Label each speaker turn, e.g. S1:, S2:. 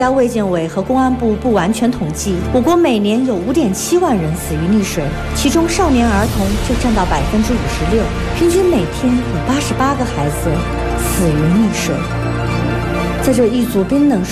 S1: 卫健委和公安部不完全统计，我国每年有5.7万人死于溺水，其中少年儿童就占到56%，平均每天有88个孩子死于溺水。在这一组冰冷